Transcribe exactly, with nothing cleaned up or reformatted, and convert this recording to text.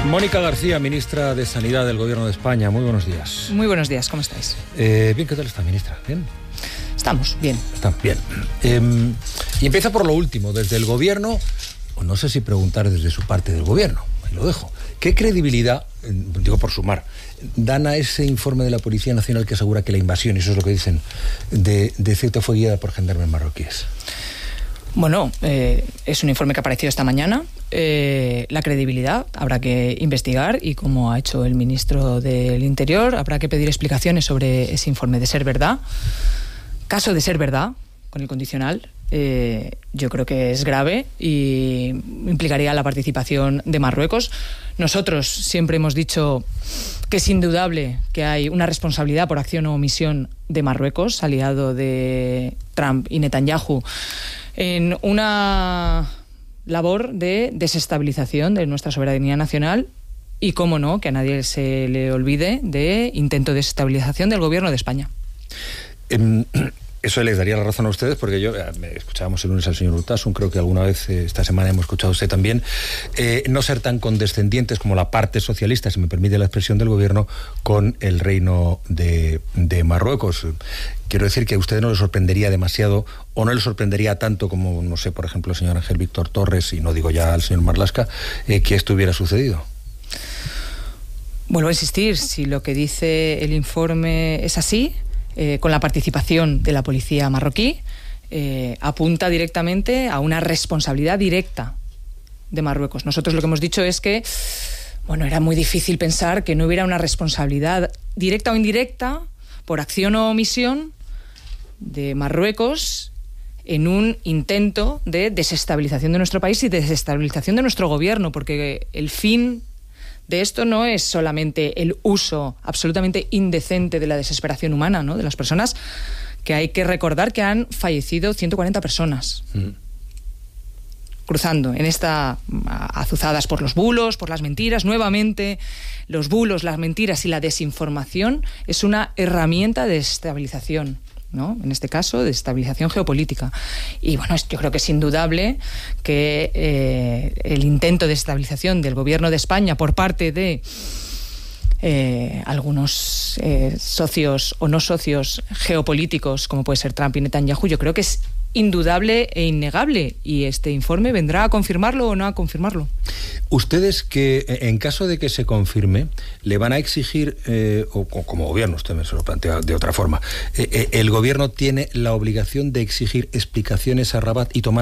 Mónica García, ministra de Sanidad del Gobierno de España. Muy buenos días. Muy buenos días, ¿cómo estáis? Eh, bien, ¿qué tal está, ministra? ¿Bien? Estamos, bien. Están bien. Eh, y empieza por lo último, desde el Gobierno, o no sé si preguntar desde su parte del Gobierno, ahí lo dejo. ¿Qué credibilidad, digo por sumar, dan a ese informe de la Policía Nacional que asegura que la invasión, y eso es lo que dicen, de, de Ceuta fue guiada por gendarmes marroquíes? Bueno, eh, es un informe que apareció esta mañana. Eh, la credibilidad habrá que investigar y, como ha hecho el ministro del Interior, habrá que pedir explicaciones sobre ese informe. De ser verdad, caso de ser verdad, con el condicional, eh, yo creo que es grave y implicaría la participación de Marruecos. Nosotros siempre hemos dicho que es indudable que hay una responsabilidad por acción o omisión de Marruecos, aliado de Trump y Netanyahu, en una labor de desestabilización de nuestra soberanía nacional y, cómo no, que a nadie se le olvide, de intento de desestabilización del Gobierno de España. Eh, Eso les daría la razón a ustedes, porque yo, me escuchábamos el lunes al señor Urtasun, creo que alguna vez eh, esta semana hemos escuchado a usted también, eh, no ser tan condescendientes como la parte socialista, si me permite la expresión del Gobierno, con el Reino de, de Marruecos. Quiero decir que a usted no le sorprendería demasiado, o no le sorprendería tanto como, no sé, por ejemplo, el señor Ángel Víctor Torres, y no digo ya al señor Marlaska, eh, que esto hubiera sucedido. Vuelvo a insistir, si lo que dice el informe es así, Eh, con la participación de la policía marroquí, eh, apunta directamente a una responsabilidad directa de Marruecos. Nosotros lo que hemos dicho es que, bueno, era muy difícil pensar que no hubiera una responsabilidad directa o indirecta, por acción o omisión, de Marruecos en un intento de desestabilización de nuestro país y de desestabilización de nuestro gobierno, porque el fin de esto no es solamente el uso absolutamente indecente de la desesperación humana, ¿no?, de las personas, que hay que recordar que han fallecido ciento cuarenta personas mm. cruzando en esta, azuzadas por los bulos, por las mentiras. Nuevamente, los bulos, las mentiras y la desinformación es una herramienta de desestabilización, ¿no?, en este caso, de estabilización geopolítica. Y bueno, yo creo que es indudable que eh, el intento de estabilización del Gobierno de España por parte de eh, algunos eh, socios o no socios geopolíticos, como puede ser Trump y Netanyahu, yo creo que es indudable e innegable, y este informe vendrá a confirmarlo o no a confirmarlo. Ustedes, que en caso de que se confirme, le van a exigir, eh, o, o como gobierno, usted me se lo plantea de otra forma, eh, eh, el gobierno tiene la obligación de exigir explicaciones a Rabat y tomar